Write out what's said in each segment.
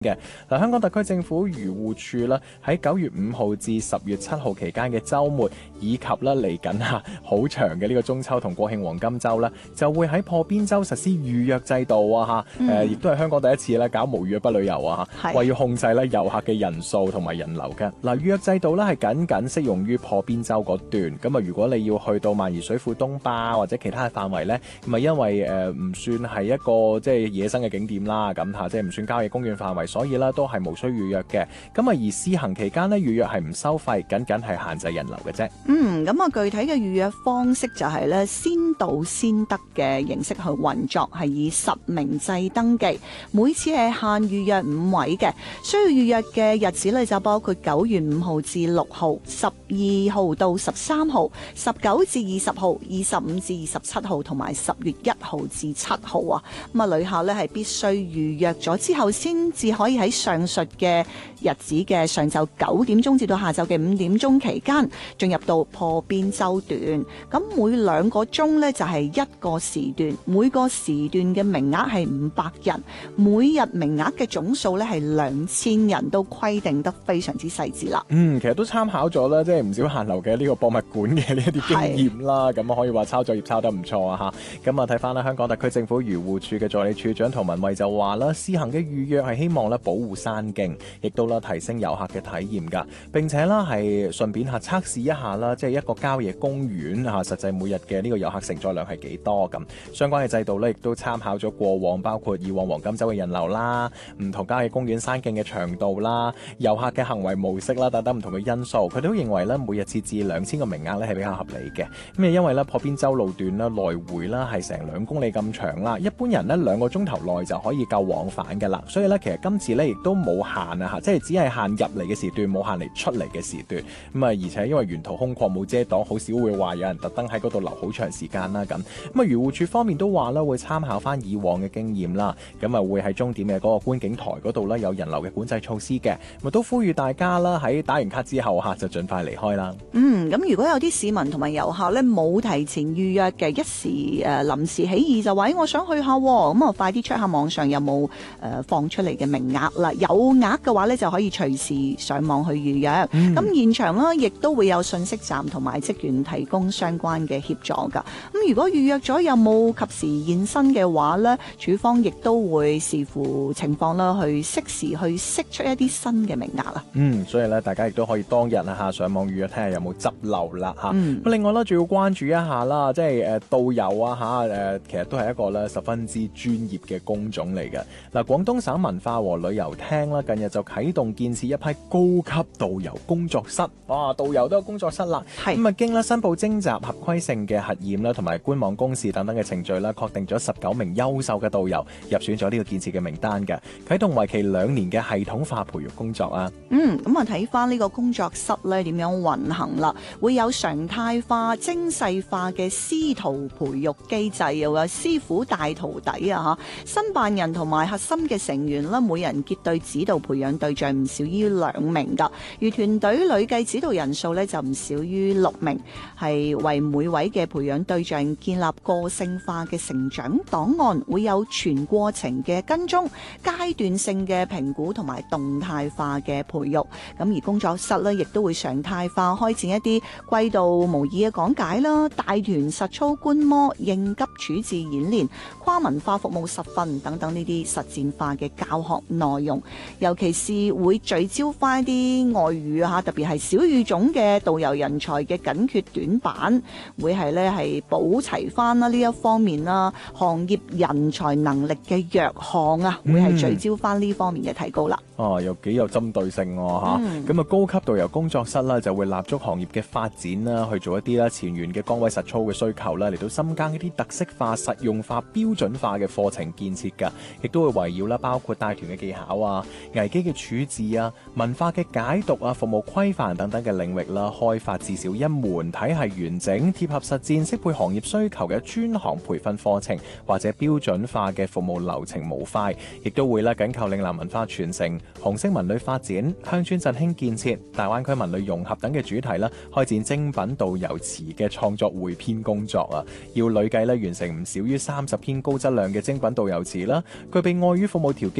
嘅嗱，香港特區政府漁護署咧喺9月5號至10月7號期間嘅週末，以及咧嚟緊好長嘅呢個中秋同國慶黃金週咧，就會喺破邊洲實施預約制度啊亦都係香港第一次咧搞無預約不旅遊啊為要控制咧遊客嘅人數同埋人流嘅嗱，預約制度咧係僅適用於破邊洲嗰段，咁啊如果你要去到萬宜水庫東壩或者其他嘅範圍咧，咁啊因為唔算係一個即係野生嘅景點啦，咁即係唔算郊野公園範圍。所以咧都係無需預約嘅，咁啊而試行期間咧預約係唔收費，僅係限制人流嘅啫。 咁啊具體嘅預約方式就係咧先到先得嘅形式去運作，係以實名制登記，每次係限預約5位嘅，需要預約嘅日子咧就包括9月5號至6號、12號到13號、19至20號、25至27號同埋10月1號至7號啊。咁啊旅客咧係必須預約咗之後先至可以喺上述嘅日子嘅上晝9點鐘至到下晝嘅5點鐘期間進入到破邊洲段，咁每2個鐘呢就係1個時段，每個時段嘅名額係500人，每日名額嘅總數呢係2000人，都規定得非常之細緻啦。 其實都參考咗啦，即係唔少限流嘅呢個博物館嘅呢一啲經驗啦，咁可以話抄作業抄得唔錯啊嚇。咁啊睇翻啦，香港特區政府漁護署嘅助理處長涂文慧就話啦，試行嘅預約係希望咧保護山徑，亦都啦提升遊客嘅體驗㗎。並且啦係順便測試一下啦，即係一個郊野公園實際每日嘅呢個遊客承載量係幾多咁。相關嘅制度咧，亦都參考咗過往包括以往黃金週嘅人流啦、唔同郊野公園山徑嘅長度啦、遊客嘅行為模式啦等等唔同嘅因素。佢哋都認為咧，每日設置2000個名額咧係比較合理嘅。咁因為咧破邊洲路段啦來回啦係成2公里咁長啦，一般人咧2個鐘頭內就可以夠往返嘅啦。所以咧其實今次咧亦都冇限啊，即係只係限入嚟嘅時段，冇限嚟出嚟嘅時段。咁而且因為沿途空曠冇遮擋，好少會話有人特登喺嗰度留好長時間啦。咁漁護署方面都話啦，會參考翻以往嘅經驗啦。咁會喺終點嘅嗰個觀景台嗰度咧有人流嘅管制措施嘅。都呼籲大家啦喺打完卡之後就盡快離開啦。 咁如果有啲市民同埋遊客咧冇提前預約嘅，一時臨時起意就話我想去下，咁啊快啲 check 下網上有冇放出嚟嘅名額啦。有額嘅話咧就可以隨時上網去預約。咁現場啦亦都會有信息站同埋職員提供相關嘅協助噶。咁如果預約咗有冇及時現身嘅話咧，署方亦都會視乎情況啦，去適時去釋出一啲新嘅名額啦。 所以咧大家亦都可以當日上網預約睇下有冇執漏啦嚇。另外咧仲要關注一下啦，即係導遊其實都係一個咧十分之專業嘅工種嚟嘅。嗱，廣東省文化和旅遊廳啦近日就啟動建設一批高級導遊工作室。哇，導遊都有工作室啦。咁經咧申報徵集、合規性嘅核驗啦，同埋官網公示等等嘅程序啦，確定咗19名優秀嘅導遊入選咗呢個建設嘅名單嘅，啟動為期2年嘅系統化培育工作啊。 咁啊睇翻呢個工作室咧點樣運行啦，會有常態化、精細化嘅師徒培育機制，又有師傅帶徒弟啊嚇。申辦人同埋核心嘅成員啦，每人結對指導培養對象唔少於2名噶，而團隊累計指導人數咧就唔少於6名，係為每位嘅培養對象建立個性化嘅成長檔案，會有全過程嘅跟蹤、階段性嘅評估同埋動態化嘅培育。咁而工作室咧亦都會常態化開展一啲季度模擬嘅講解啦、大團實操觀摩、應急處置演練、跨文化服務實訓等等呢啲實戰化嘅教學內容，尤其是會聚焦翻啲外語特別係小語種嘅導遊人才嘅緊缺短板，會係補齊翻啦呢一方面啦，行業人才能力嘅弱項啊，會係聚焦翻呢方面嘅提高啦。 又幾有針對性咁高級導遊工作室啦，就會立足行業嘅發展啦，去做一啲前沿嘅崗位實操嘅需求啦，嚟到深耕一啲特色化、實用化、標準化嘅課程建設㗎，亦都會圍繞啦包括帶團嘅技巧啊、危機嘅處置啊、文化嘅解讀啊、服務規範等等嘅領域啦，開發至少一門體系完整、貼合實戰、適配行業需求嘅專項培訓課程，或者標準化嘅服務流程模塊，亦都會緊扣嶺南文化傳承、紅色文旅發展、鄉村振興建設、大灣區文旅融合等嘅主題啦，開展精品導遊詞嘅創作匯編工作啊，要累計完成唔少於30篇高質量嘅精品導遊詞啦。具備外語服務條件嘅工作室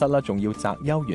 啦，仲要擇優